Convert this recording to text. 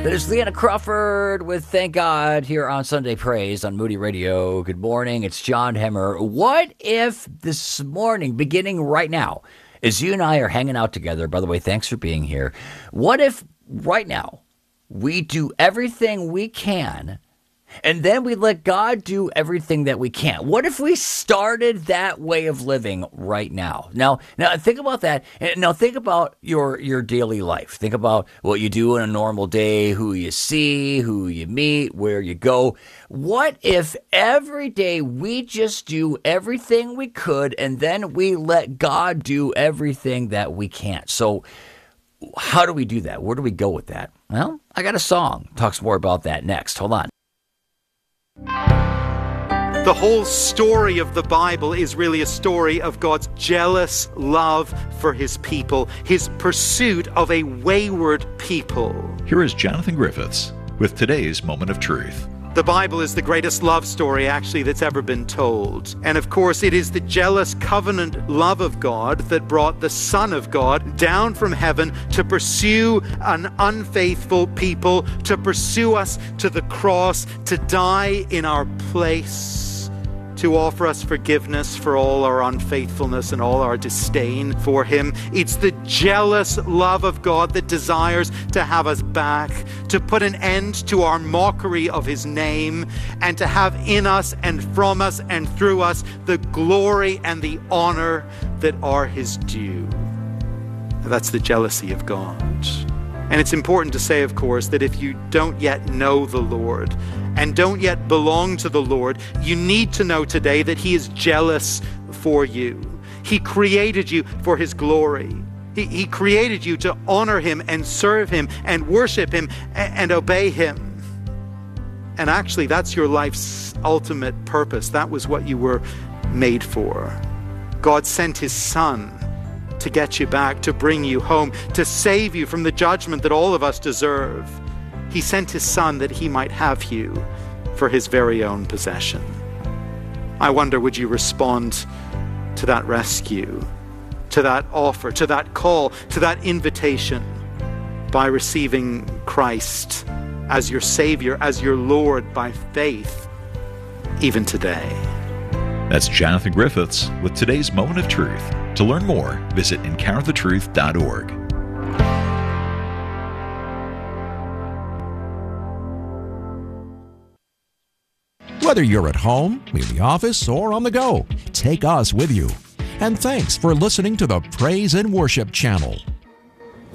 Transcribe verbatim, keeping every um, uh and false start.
That is Leanna Crawford with Thank God here on Sunday Praise on Moody Radio. Good morning. It's John Hemmer. What if this morning, beginning right now, as you and I are hanging out together, by the way, thanks for being here. What if right now we do everything we can and then we let God do everything that we can't? What if we started that way of living right now? Now, now think about that. Now think about your your daily life. Think about what you do in a normal day, who you see, who you meet, where you go. What if every day we just do everything we could and then we let God do everything that we can't? So how do we do that? Where do we go with that? Well, I got a song. Talks more about that next. Hold on. The whole story of the Bible is really a story of God's jealous love for his people, his pursuit of a wayward people. Here is Jonathan Griffiths with today's Moment of Truth. The Bible is the greatest love story, actually, that's ever been told. And of course, it is the jealous covenant love of God that brought the Son of God down from heaven to pursue an unfaithful people, to pursue us to the cross, to die in our place, to offer us forgiveness for all our unfaithfulness and all our disdain for him. It's the jealous love of God that desires to have us back, to put an end to our mockery of his name, and to have in us and from us and through us the glory and the honor that are his due. That's the jealousy of God. And it's important to say, of course, that if you don't yet know the Lord and don't yet belong to the Lord, you need to know today that he is jealous for you. He created you for his glory. He, he created you to honor him and serve him and worship him and, and obey him. And actually, that's your life's ultimate purpose. That was what you were made for. God sent his Son to get you back, to bring you home, to save you from the judgment that all of us deserve. He sent his Son that he might have you for his very own possession. I wonder, would you respond to that rescue, to that offer, to that call, to that invitation by receiving Christ as your Savior, as your Lord by faith, even today? That's Jonathan Griffiths with today's Moment of Truth. To learn more, visit encounter the truth dot org. Whether you're at home, in the office, or on the go, take us with you. And thanks for listening to the Praise and Worship Channel.